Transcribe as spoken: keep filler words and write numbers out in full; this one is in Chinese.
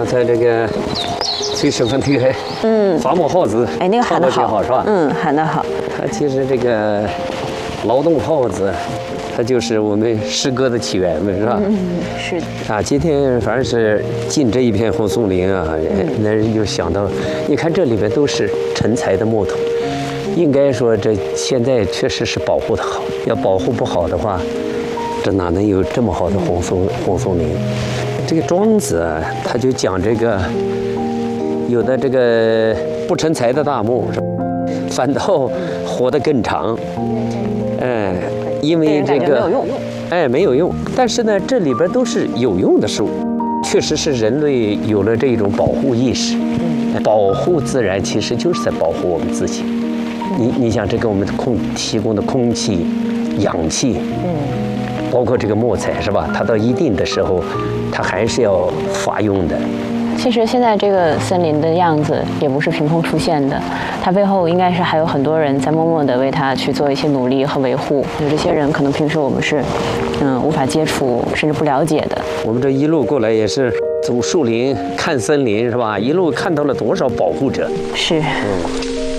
才这个最喜欢这个嗯伐木号子， 哎，那个喊得好， 好是吧？ 嗯，喊得好。 它其实这个劳动号子，它就是我们诗歌的起源嘛，是吧？ 嗯，是的。 啊，今天反正是进这一片红松林啊，那人就想到，你看这里边都是成材的木头，应该说这现在确实是保护的好，要保护不好的话，这哪能有这么好的红松红松林？这个庄子啊，他就讲这个，有的这个不成材的大木，反倒活得更长。哎，因为这个， 没有用， 哎，没有用。但是呢，这里边都是有用的事物，确实是人类有了这种保护意识。嗯，保护自然其实就是在保护我们自己。你你想，这个我们空提供的空气、氧气，嗯，包括这个木材是吧？它到一定的时候，它还是要发用的。 其实现在这个森林的样子也不是凭空出现的，它背后应该是还有很多人在默默地为它去做一些努力和维护。有这些人可能平时我们是，嗯，无法接触甚至不了解的。 我们这一路过来也是走树林看森林是吧？一路看到了多少保护者。 是。 嗯。